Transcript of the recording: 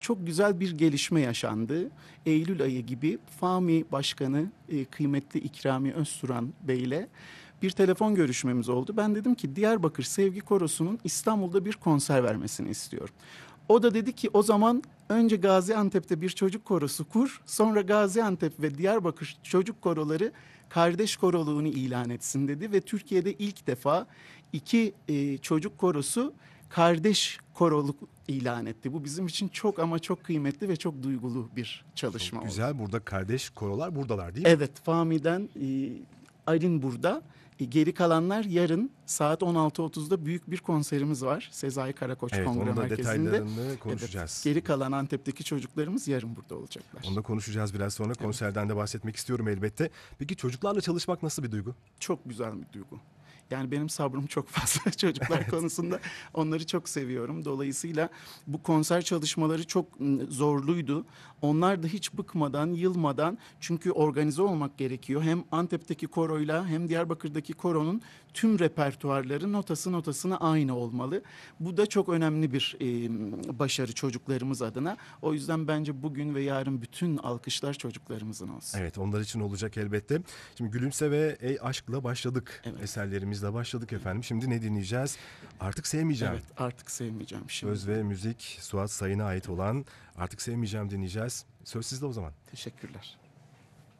Çok güzel bir gelişme yaşandı. Eylül ayı gibi FAMİ Başkanı kıymetli İkrami Özturan Bey ile bir telefon görüşmemiz oldu. Ben dedim ki Diyarbakır Sevgi Korosu'nun İstanbul'da bir konser vermesini istiyorum. O da dedi ki o zaman önce Gaziantep'te bir çocuk korosu kur, sonra Gaziantep ve Diyarbakır çocuk koroları kardeş koroluğunu ilan etsin dedi ve Türkiye'de ilk defa iki çocuk korosu kardeş koroluk ilan etti. Bu bizim için çok ama çok kıymetli ve çok duygulu bir çalışma Çok oldu. güzel. Burada kardeş korolar buradalar değil mi? Evet, Fami'den Arin burada. Geri kalanlar yarın saat 16.30'da büyük bir konserimiz var. Sezai Karakoç Evet, Kongre onun da Merkezi'nde. detaylarını Evet, konuşacağız. geri kalan Antep'teki çocuklarımız yarın burada olacaklar. Onu da konuşacağız biraz sonra. Evet. Konserden de bahsetmek istiyorum elbette. Peki çocuklarla çalışmak nasıl bir duygu? Çok güzel bir duygu. Yani benim sabrım çok fazla çocuklar konusunda. Onları çok seviyorum. Dolayısıyla bu konser çalışmaları çok zorluydu. Onlar da hiç bıkmadan, yılmadan, çünkü organize olmak gerekiyor. Hem Antep'teki koroyla hem Diyarbakır'daki koronun tüm repertuarları notasına aynı olmalı. Bu da çok önemli bir başarı çocuklarımız adına. O yüzden bence bugün ve yarın bütün alkışlar çocuklarımızın olsun. Evet, onlar için olacak elbette. Şimdi Gülümse ve Ey Aşk'la başladık. Evet. Eserlerimizle başladık efendim. Şimdi ne dinleyeceğiz? Artık Sevmeyeceğim. Evet, artık sevmeyeceğim şimdi. Söz ve müzik Suat Sayın'a ait olan Artık Sevmeyeceğim dinleyeceğiz. Söz sizde o zaman. Teşekkürler.